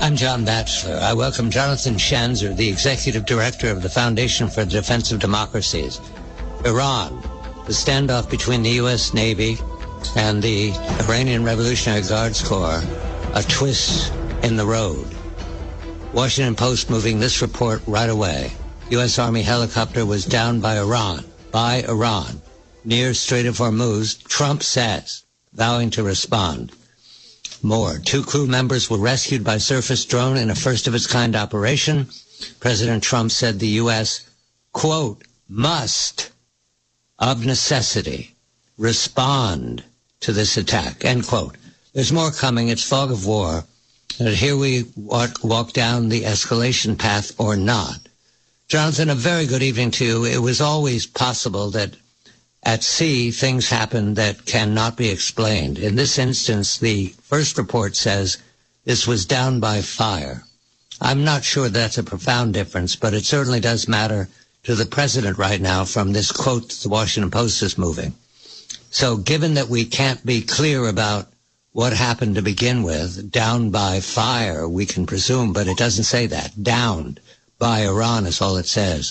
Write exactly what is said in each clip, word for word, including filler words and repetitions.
I'm John Batchelor. I welcome Jonathan Schanzer, the Executive Director of the Foundation for the Defense of Democracies. Iran, the standoff between the U S Navy and the Iranian Revolutionary Guards Corps, a twist in the road. Washington Post moving this report right away. U S Army helicopter was downed by Iran, by Iran, near Strait of Hormuz, Trump says, vowing to respond. More. Two crew members were rescued by surface drone in a first-of-its-kind operation. President Trump said the U S, quote, must, of necessity, respond to this attack, end quote. There's more coming. It's fog of war. And here we walk, walk down the escalation path or not. Jonathan, a very good evening to you. It was always possible that at sea, things happen that cannot be explained. In this instance, the first report says this was down by fire. I'm not sure that's a profound difference, but it certainly does matter to the president right now from this quote the Washington Post is moving. So given that we can't be clear about what happened to begin with, down by fire, we can presume, but it doesn't say that. Downed by Iran is all it says.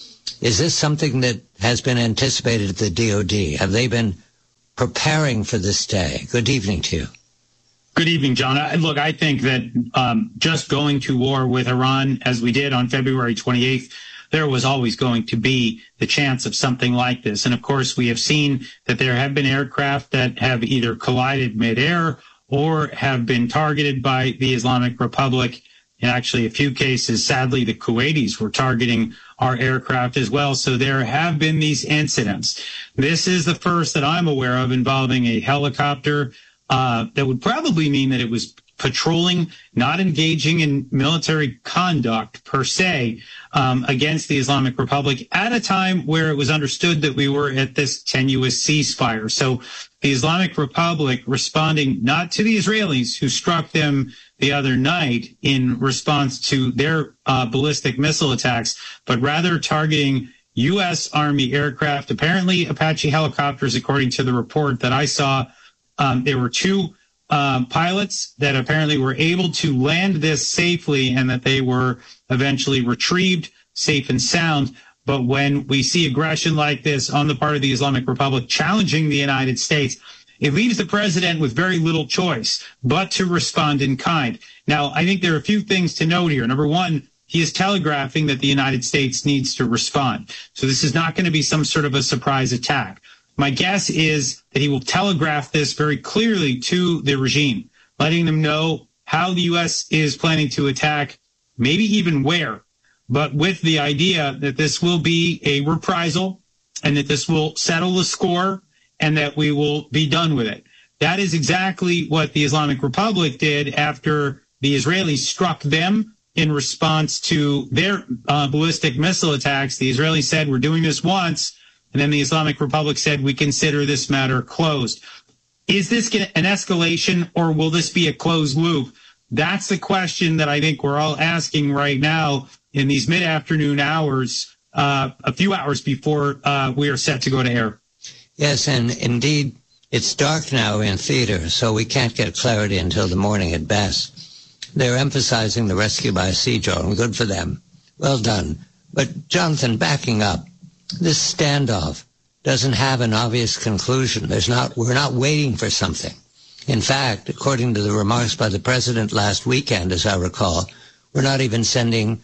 Is this something that has been anticipated at the D O D? Have they been preparing for this day? Good evening to you. Good evening, John. I, look, I think that um, just going to war with Iran, as we did on February twenty-eighth, there was always going to be the chance of something like this. And of course, we have seen that there have been aircraft that have either collided midair or have been targeted by the Islamic Republic. In actually a few cases, sadly, the Kuwaitis were targeting our aircraft as well. So there have been these incidents. This is the first that I'm aware of involving a helicopter. Uh, that would probably mean that it was patrolling, not engaging in military conduct per se, um, against the Islamic Republic at a time where it was understood that we were at this tenuous ceasefire. So the Islamic Republic responding not to the Israelis who struck them the other night in response to their uh, ballistic missile attacks, but rather targeting U S Army aircraft, apparently Apache helicopters, according to the report that I saw. Um, there were two um, pilots that apparently were able to land this safely and that they were eventually retrieved safe and sound. But when we see aggression like this on the part of the Islamic Republic challenging the United States, it leaves the president with very little choice but to respond in kind. Now, I think there are a few things to note here. Number one, he is telegraphing that the United States needs to respond. So this is not going to be some sort of a surprise attack. My guess is that he will telegraph this very clearly to the regime, letting them know how the U S is planning to attack, maybe even where, but with the idea that this will be a reprisal and that this will settle the score and that we will be done with it. That is exactly what the Islamic Republic did after the Israelis struck them in response to their uh, ballistic missile attacks. The Israelis said, we're doing this once. And then the Islamic Republic said, we consider this matter closed. Is this an escalation or will this be a closed loop? That's the question that I think we're all asking right now in these mid-afternoon hours, uh, a few hours before uh, we are set to go to air. Yes, and indeed, it's dark now in theater, so we can't get clarity until the morning at best. They're emphasizing the rescue by sea drone. Good for them. Well done. But, Jonathan, backing up, this standoff doesn't have an obvious conclusion. There's not, we're not waiting for something. In fact, according to the remarks by the president last weekend, as I recall, we're not even sending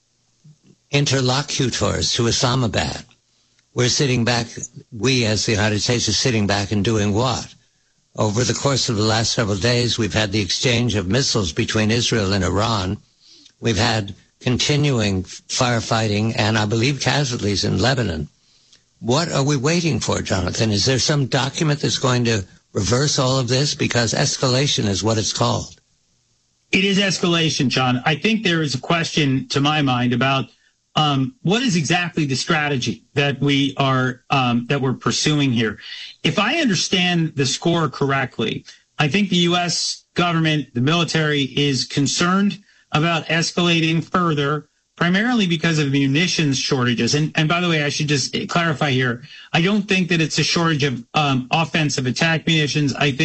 interlocutors to Islamabad. We're sitting back, we as the United States is sitting back and doing what? Over the course of the last several days, we've had the exchange of missiles between Israel and Iran. We've had continuing firefighting and, I believe, casualties in Lebanon. What are we waiting for, Jonathan? Is there some document that's going to reverse all of this? Because escalation is what it's called. It is escalation, John. I think there is a question, to my mind, about um, what is exactly the strategy that we are um, that we're pursuing here. If I understand the score correctly, I think the U S government, the military, is concerned about escalating further, primarily because of munitions shortages. And, and by the way, I should just clarify here, I don't think that it's a shortage of um, offensive attack munitions. I think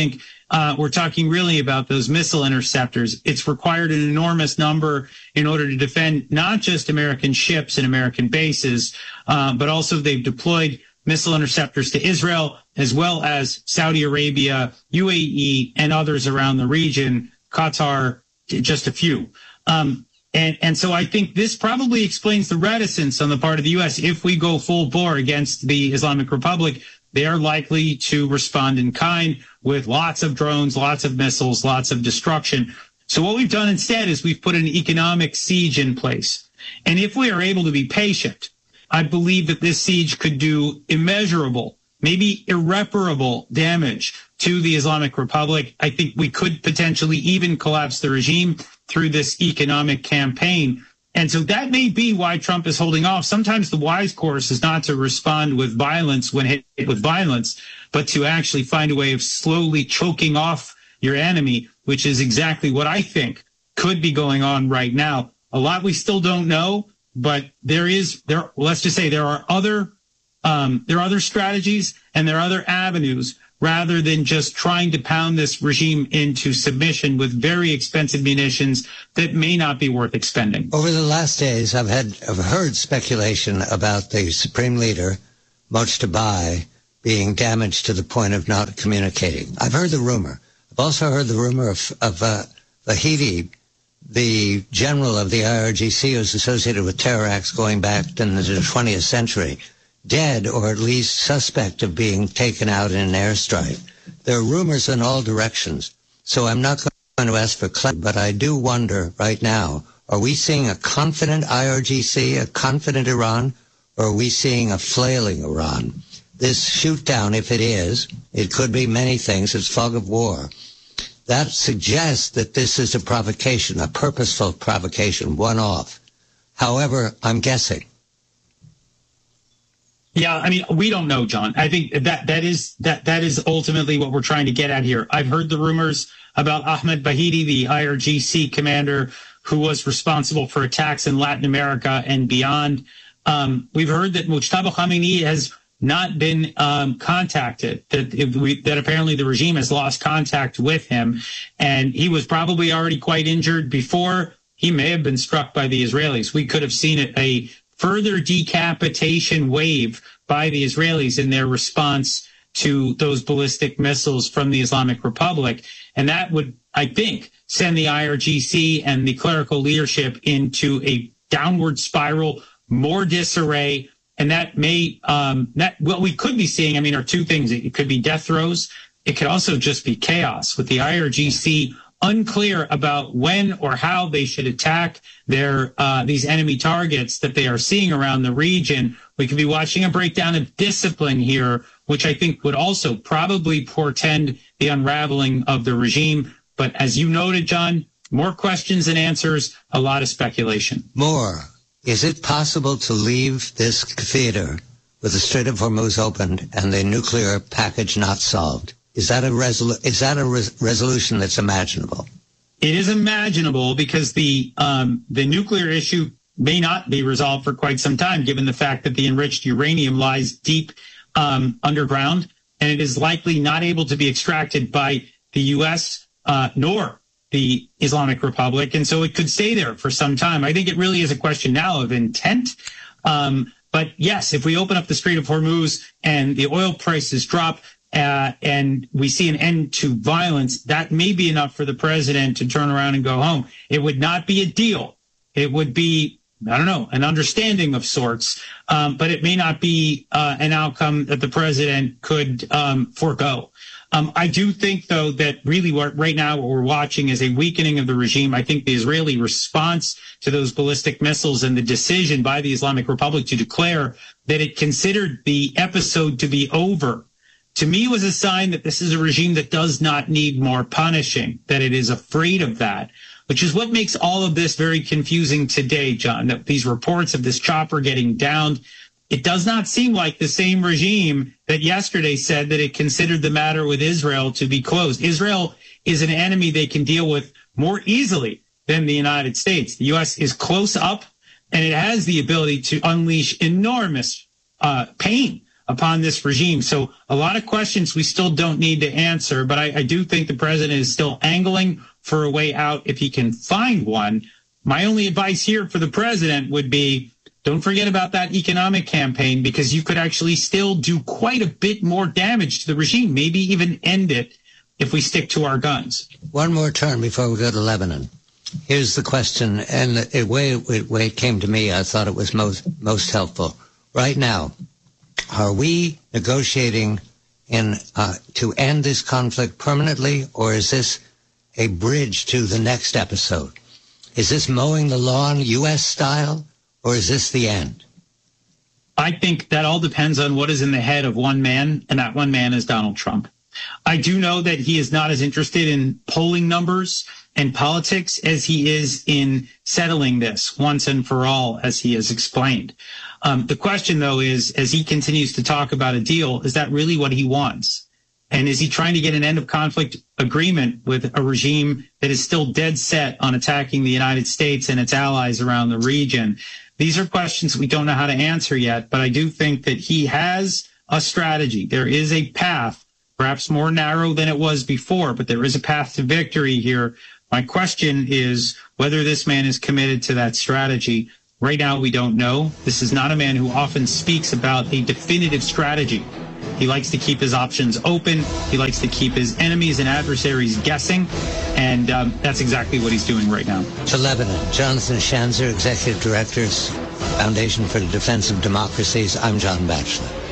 uh, we're talking really about those missile interceptors. It's required an enormous number in order to defend not just American ships and American bases, uh, but also they've deployed missile interceptors to Israel, as well as Saudi Arabia, U A E, and others around the region, Qatar, just a few. Um, and, and so I think this probably explains the reticence on the part of the U S. If we go full bore against the Islamic Republic, they are likely to respond in kind with lots of drones, lots of missiles, lots of destruction. So what we've done instead is we've put an economic siege in place. And if we are able to be patient, I believe that this siege could do immeasurable, maybe irreparable damage to the Islamic Republic. I think we could potentially even collapse the regime through this economic campaign. And so that may be why Trump is holding off. Sometimes the wise course is not to respond with violence when hit with violence, but to actually find a way of slowly choking off your enemy, which is exactly what I think could be going on right now. A lot we still don't know. But there is there. Let's just say there are other um, there are other strategies and there are other avenues rather than just trying to pound this regime into submission with very expensive munitions that may not be worth expending. Over the last days, I've had I've heard speculation about the supreme leader, Mojtaba, being damaged to the point of not communicating. I've heard the rumor. I've also heard the rumor of of uh, Vahidi, the general of the I R G C, who's associated with terror acts going back into the twentieth century, dead or at least suspect of being taken out in an airstrike. There are rumors in all directions. So I'm not going to ask for clarity, but I do wonder right now, are we seeing a confident I R G C, a confident Iran, or are we seeing a flailing Iran? This shoot down, if it is, it could be many things. It's fog of war. That suggests that this is a provocation, a purposeful provocation, one-off. However, I'm guessing. Yeah, I mean, we don't know, John. I think that that is that that is ultimately what we're trying to get at here. I've heard the rumors about Ahmed Vahidi, the I R G C commander who was responsible for attacks in Latin America and beyond. Um, we've heard that Mujtaba Khamenei has not been um, contacted, that if we, that apparently the regime has lost contact with him, and he was probably already quite injured before he may have been struck by the Israelis. We could have seen a, a further decapitation wave by the Israelis in their response to those ballistic missiles from the Islamic Republic, and that would, I think, send the I R G C and the clerical leadership into a downward spiral, more disarray. And that may, um, that what we could be seeing, I mean, are two things. It could be death throes. It could also just be chaos, with the I R G C unclear about when or how they should attack their uh, these enemy targets that they are seeing around the region. We could be watching a breakdown of discipline here, which I think would also probably portend the unraveling of the regime. But as you noted, John, more questions than answers, a lot of speculation. More. Is it possible to leave this theater with the Strait of Hormuz opened and the nuclear package not solved? Is that a resolu- is that a res- resolution that's imaginable? It is imaginable because the um, the nuclear issue may not be resolved for quite some time, given the fact that the enriched uranium lies deep um, underground, and it is likely not able to be extracted by the U S uh, nor the Islamic Republic, and so it could stay there for some time. I think it really is a question now of intent. Um, but yes, if we open up the Strait of Hormuz and the oil prices drop uh, and we see an end to violence, that may be enough for the president to turn around and go home. It would not be a deal. It would be, I don't know, an understanding of sorts, um, but it may not be uh, an outcome that the president could um, forego. Um, I do think, though, that really what right now what we're watching is a weakening of the regime. I think the Israeli response to those ballistic missiles and the decision by the Islamic Republic to declare that it considered the episode to be over, to me was a sign that this is a regime that does not need more punishing, that it is afraid of that, which is what makes all of this very confusing today, John, that these reports of this chopper getting downed. It does not seem like the same regime that yesterday said that it considered the matter with Israel to be closed. Israel is an enemy they can deal with more easily than the United States. The U S is close up, and it has the ability to unleash enormous uh, pain upon this regime. So a lot of questions we still don't need to answer, but I, I do think the president is still angling for a way out if he can find one. My only advice here for the president would be, don't forget about that economic campaign, because you could actually still do quite a bit more damage to the regime, maybe even end it if we stick to our guns. One more turn before we go to Lebanon. Here's the question, and the way it, way it came to me, I thought it was most most helpful. Right now, are we negotiating in uh, to end this conflict permanently, or is this a bridge to the next episode? Is this mowing the lawn U S style, or is this the end? I think that all depends on what is in the head of one man, and that one man is Donald Trump. I do know that he is not as interested in polling numbers and politics as he is in settling this once and for all, as he has explained. Um, the question, though, is, as he continues to talk about a deal, is that really what he wants? And is he trying to get an end of conflict agreement with a regime that is still dead set on attacking the United States and its allies around the region? These are questions we don't know how to answer yet, but I do think that he has a strategy. There is a path, perhaps more narrow than it was before, but there is a path to victory here. My question is whether this man is committed to that strategy. Right now, we don't know. This is not a man who often speaks about a definitive strategy. He likes to keep his options open. He likes to keep his enemies and adversaries guessing. And um, that's exactly what he's doing right now. To Lebanon, Jonathan Schanzer, Executive Director, Foundation for the Defense of Democracies. I'm John Batchelor.